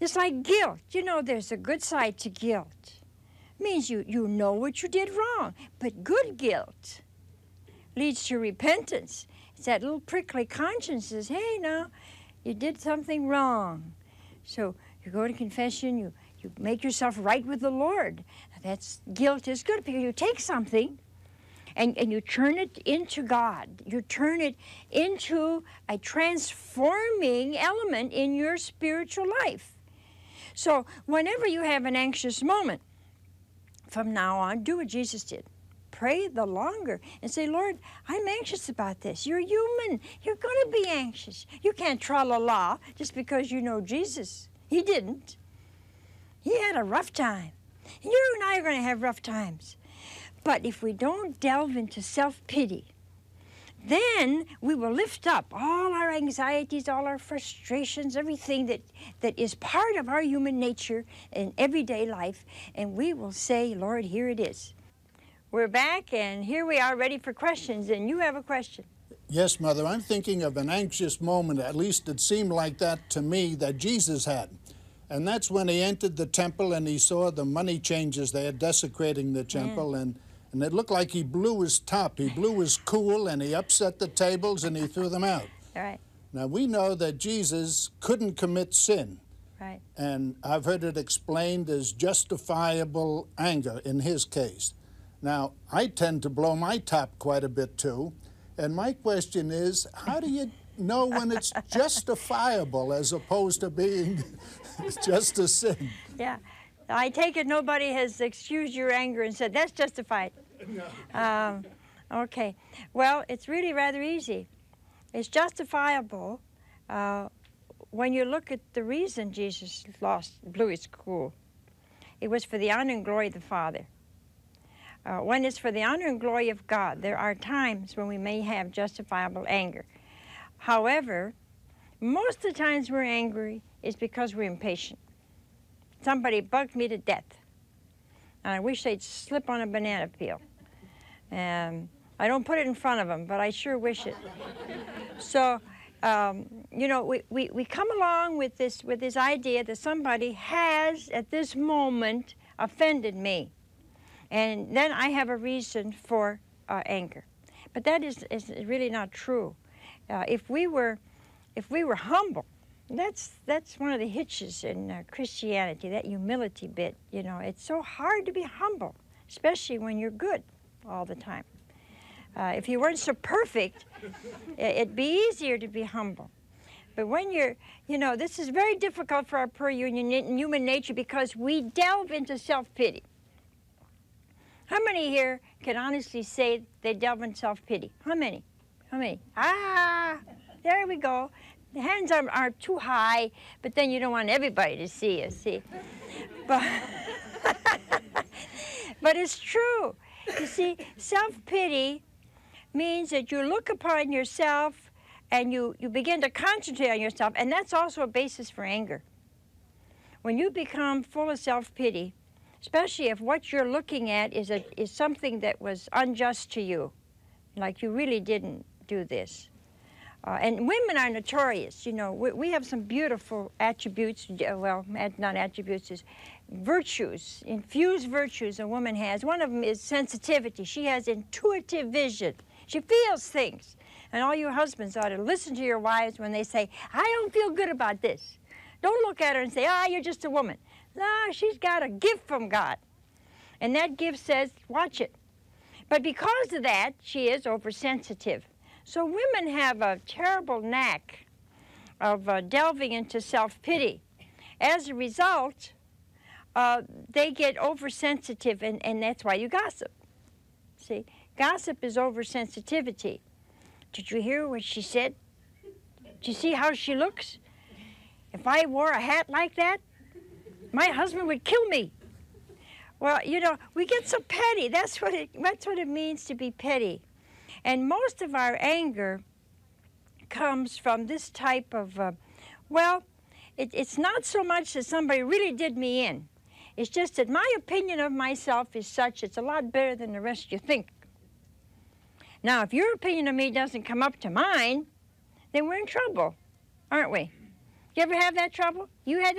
It's like guilt. You know, there's a good side to guilt. It means you know what you did wrong. But good guilt leads to repentance. It's that little prickly conscience says, hey, now, you did something wrong. So you go to confession, you make yourself right with the Lord. That's guilt is good because you take something and you turn it into God. You turn it into a transforming element in your spiritual life. So whenever you have an anxious moment, from now on, do what Jesus did. Pray the longer and say, Lord, I'm anxious about this. You're human. You're going to be anxious. You can't tra-la-la just because you know Jesus. He didn't. He had a rough time. And you and I are going to have rough times. But if we don't delve into self-pity, then we will lift up all our anxieties, all our frustrations, everything that is part of our human nature in everyday life, and we will say, Lord, here it is. We're back, and here we are ready for questions, and you have a question. Yes, Mother. I'm thinking of an anxious moment, at least it seemed like that to me, that Jesus had. And that's when he entered the temple and he saw the money changers there desecrating the temple, and it looked like he blew his top. He blew his cool, and he upset the tables, and he threw them out. Right. Now, we know that Jesus couldn't commit sin. Right. And I've heard it explained as justifiable anger in his case. Now, I tend to blow my top quite a bit, too. And my question is, how do you know when it's justifiable as opposed to being just a sin? Yeah. I take it nobody has excused your anger and said, that's justified. No. Okay. Well, it's really rather easy. It's justifiable when you look at the reason Jesus blew his cool. It was for the honor and glory of the Father. When it's for the honor and glory of God, there are times when we may have justifiable anger. However, most of the times we're angry is because we're impatient. Somebody bugged me to death, and I wish they'd slip on a banana peel. I don't put it in front of them, but I sure wish it. So, you know, we come along with this idea that somebody has, at this moment, offended me. And then I have a reason for anger. But that is really not true. If we were humble, that's one of the hitches in Christianity, that humility bit. You know, it's so hard to be humble, especially when you're good all the time. If you weren't so perfect, it'd be easier to be humble. But when you know, this is very difficult for our poor human nature because we delve into self-pity. How many here can honestly say they delve in self-pity? How many? How many? Ah, there we go. The hands are too high, but then you don't want everybody to see you, see? But, but it's true. You see, self-pity means that you look upon yourself and you begin to concentrate on yourself, and that's also a basis for anger. When you become full of self-pity, especially if what you're looking at is something that was unjust to you, like you really didn't do this. And women are notorious. You know, we have some beautiful attributes, well, not attributes, is virtues, infused virtues a woman has. One of them is sensitivity. She has intuitive vision. She feels things. And all you husbands ought to listen to your wives when they say, I don't feel good about this. Don't look at her and say, ah, you're just a woman. No, she's got a gift from God. And that gift says, watch it. But because of that, she is oversensitive. So women have a terrible knack of delving into self-pity. As a result, they get oversensitive, and that's why you gossip. See, gossip is oversensitivity. Did you hear what she said? Did you see how she looks? If I wore a hat like that, my husband would kill me. Well, you know, we get so petty. That's what it means to be petty. And most of our anger comes from this type of, well, it's not so much that somebody really did me in. It's just that my opinion of myself is such, it's a lot better than the rest you think. Now, if your opinion of me doesn't come up to mine, then we're in trouble, aren't we? You ever have that trouble? You had